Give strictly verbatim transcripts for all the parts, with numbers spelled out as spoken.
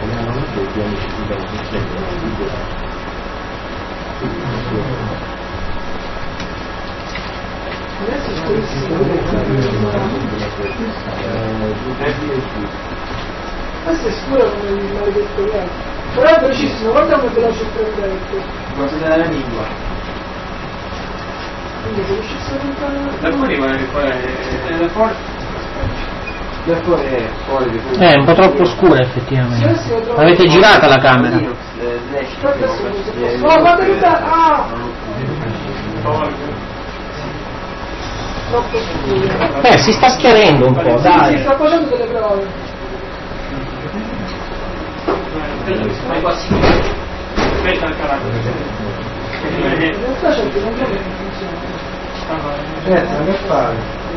Adesso scorissimo, questo è scuro come il maledetto viaggio, però è velocissimo, guarda come veloce il trentretto. Cosa della lingua? Quindi se riuscisse a entrare da fuori magari poi da fuori da fuori è fuori di è un po' troppo scura effettivamente. Avete girata la camera? Oh, guarda che da... ah! Troppo scuro. Eh, si sta schiarendo un po', dai. Si sta facendo delle prove. ma è quasi aspetta il carattere in realtà c'è che non so che funziona. Certo, che fare?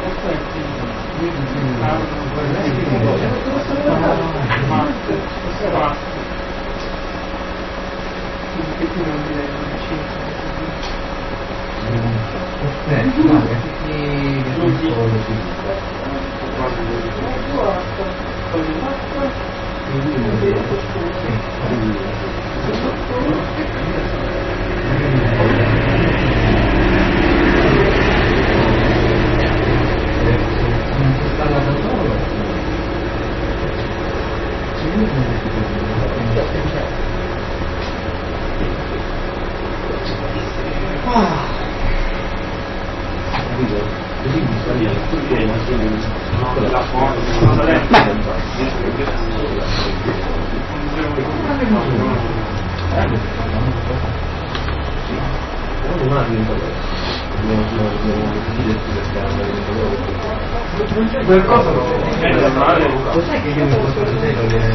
Qualcosa lo sai che io mi posso vedere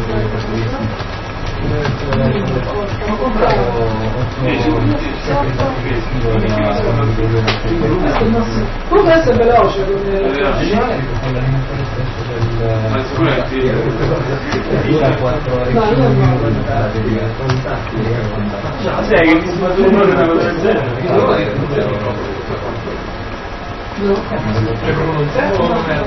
ho comprato comunque adesso è veloce ma sicuramente dura quattro ore no sai che mi si fa una cosa del genere no c'è proprio un tempo o non è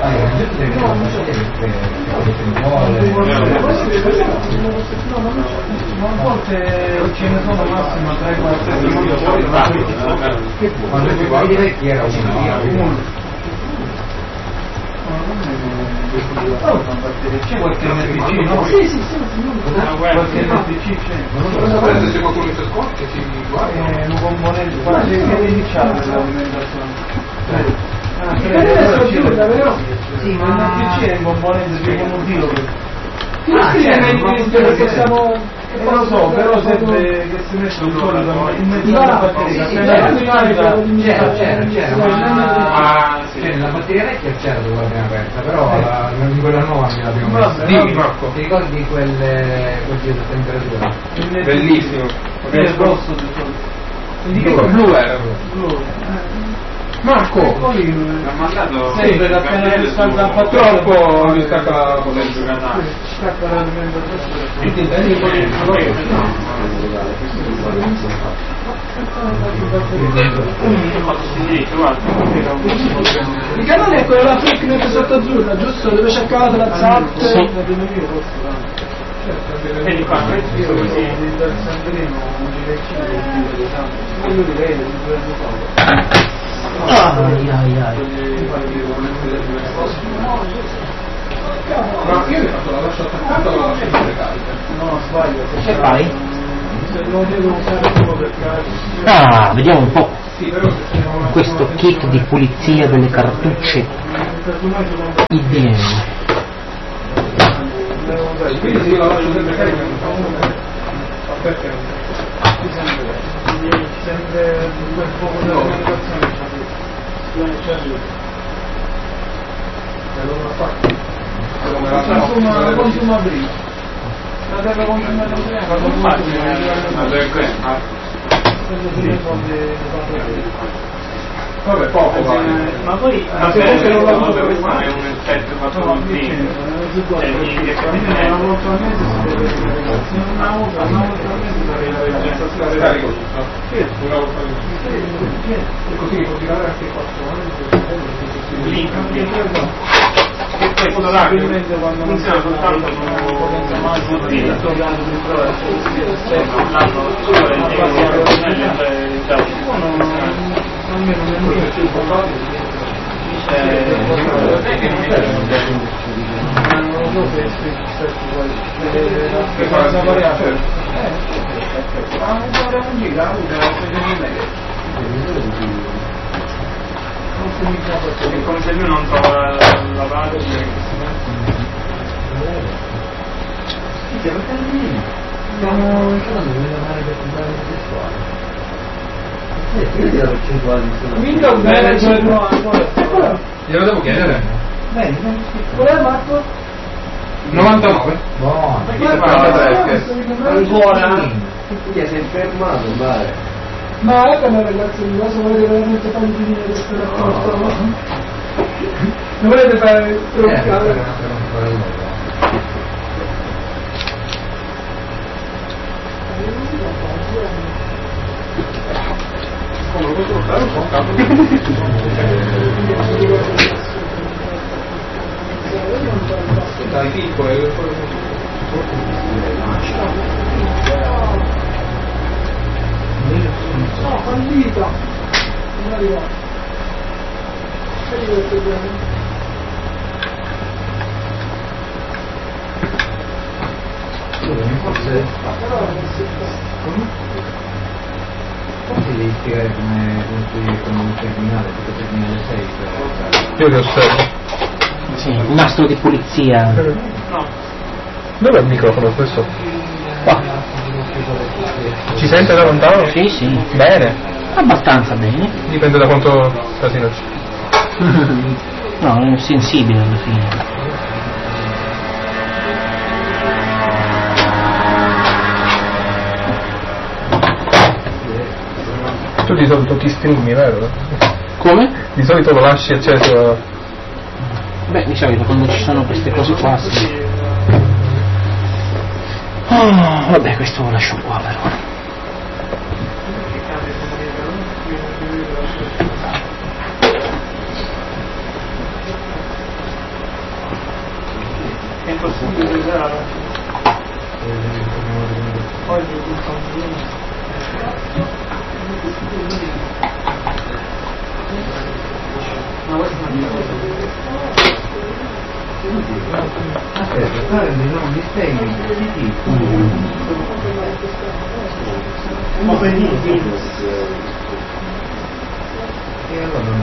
a volte ce ne sono massimo tre quattro quando ti guardi vecchi era uno c'è qualche M T C no? sì sì sì qualche M T C c'è se qualcuno si ascolta che si guarda è un componente quasi che è iniziato l'alimentazione ah, sì, ma il M T C è un componente di un motivo ah, certo, che siamo eh, lo so, però serve che si mette un solito in mezzo alla batteria c'era, c'era, c'era ma nella batteria vecchia c'era quella appena aperta però in quella nuova non l'abbiamo messa dimmi Marco ti ricordi di quelle così da temperatura? Bellissimo è rosso blu era Marco poi ha mandato sempre da appena stacca troppo mi stacca la potenza stacca il canale è quello là Freaknet sotto azzurra giusto dove c'è cavato la zap sì. Vedi qua, così dal Sandrino quello di lei ai ai ai ma io mi ho fatto la lascio attaccata o la lascio sulle cariche? No, sbaglio. Che fai? Se lo devo usare solo per cariche. Ah, vediamo un po' Sì, però se sono una questo kit di pulizia delle cartucce I B M. quindi se io la lascio sempre carica non fa nulla perché sempre quel poco di comunicazione consuma la consumatrice la terra consumatrice la consumatrice vabbè poco vale ma poi ma se comunque non la uso per è un effetto fatto con il una volta al mese si deve una volta una volta al mese si deve carico tutto una volta al mese e così continuare anche quattro link che poi quando funziona soltanto con potenza massima vita. L'anno sicuro è è come se lui non trova la pagina. Stiamo entrando nella mare per comprare le sessuali. Vedi la percentuale di sono. Windows Manager no, ancora. Glielo devo chiedere? Bene, Qual è Marco? novantanove? No, Ma che fai? ancora? Ti sei fermato, mare. Ma è per la ragazza di cosa volete veramente fare di finire questo rapporto? Non volete fare troncare? Come lo posso fare un po' capo? Dai piccole, no, fallita. Non arriva. Vedi quello che abbiamo. forse Però non si fa. forse devi spiegare come costruire con un terminale, tipo terminale sei per... Io che osservo. Sì, un nastro di pulizia. No. Dov'è il microfono questo? Qua. Ci sente da lontano? Sì, sì. Bene. Abbastanza bene. Dipende da quanto casino c'è. No, è sensibile alla fine. Tu di solito ti streami, vero? Come? Di solito lo lasci acceso. Beh, di solito quando ci sono queste cose qua sì. Oh, vabbè, questo lo lascio qua però. È impossibile usare. Oggi è ma questo non Aspetta, fare dei non mi spieghi di tipo. Ma per niente. E allora non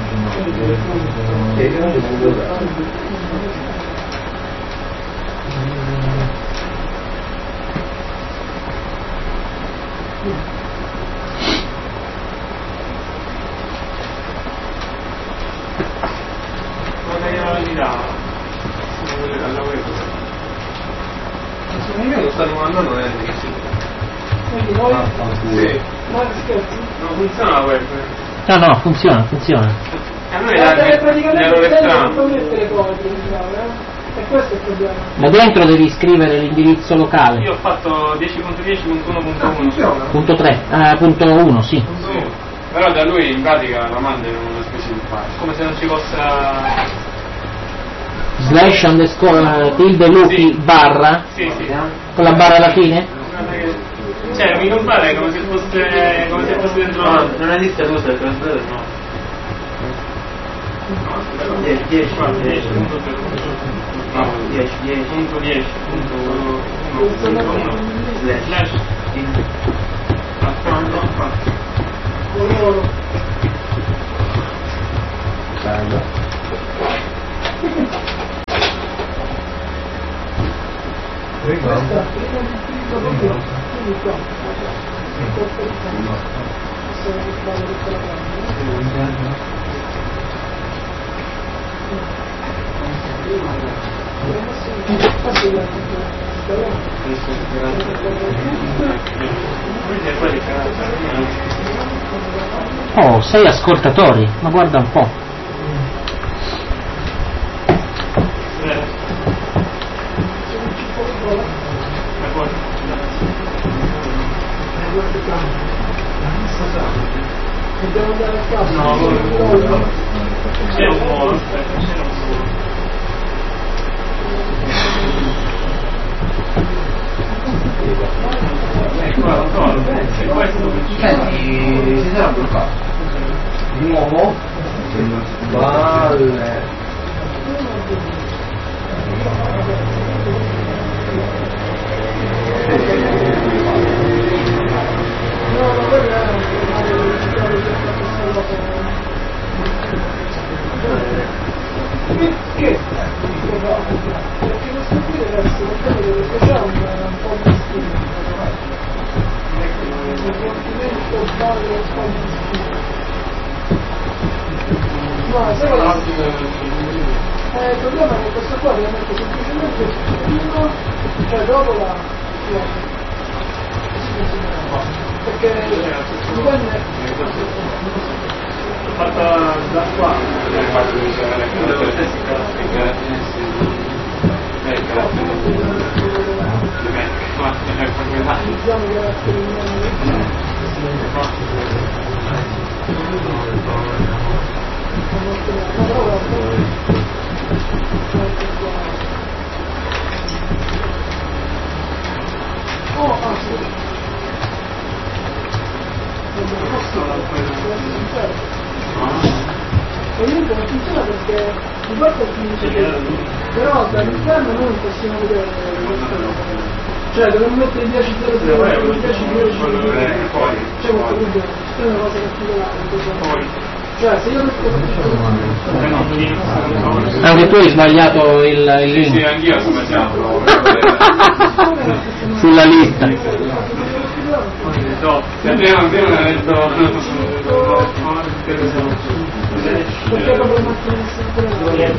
io lo stanno mandando non è difficile. Quindi noi, Sì. ma scherzi? Non funziona la web. No, no, funziona, funziona. E a noi Eh, l'errore praticamente strano. non mettere codice, diciamo, eh? E questo è il problema. Da dentro devi scrivere l'indirizzo locale. Io ho fatto dieci punto dieci punto uno punto uno. Punto tre, eh, punto uno, sì. Però da lui in pratica la manda in una specie di file. Come se non ci fosse. Slash underscore tilde lupi Sì. barra Sì, sì. con la barra alla fine. Cioè mi compare come se fosse. come se fosse dentro. No, non esiste questo, il trasferire no. dieci, dieci, dieci, punto zero, no, dieci, dieci, punto dieci, punto uno, punto uno, slash, affronto, Loro. Questa, prima di tutto, quindi qua. Questo è il file di quella parte. Oh, sei ascoltatori, ma guarda un po'. Dobbiamo andare a casa. No, c'è un modo, aspetta, c'è un modo. solo, e questo Senti, si sarà bloccato. Di nuovo? Valle. No, ma quella è perché? Perché questo qui deve essere perché c'è un, un po' di stile. Il complimento sbaglio e sbaglio di stile. No, sai cosa? Eh, il problema è che questo qua deve mettere semplicemente il primo, cioè dopo la perché dipende fatta da qua, è fatto di usare le caratteristiche le caratteristiche di me, ma è proprietà. utilizziamo i caratteri oh, ah, sì. E niente, non funziona perché di volta finisce però dall'interno noi non possiamo vedere questa cosa. Cioè dovremmo mettere il dieci zero zero, il dieci dieci, c'è questo problema, è una cosa particolare. Cioè se io metto Anche tu hai sbagliato il, il link. Sì, anch'io ho sbagliato. Sulla lista. No, se abbiamo detto perché proprio macchina